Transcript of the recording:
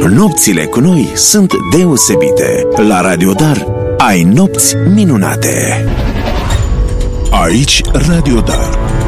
Nopțile cu noi sunt deosebite. La Radio Dar ai nopți minunate. Aici Radio Dar.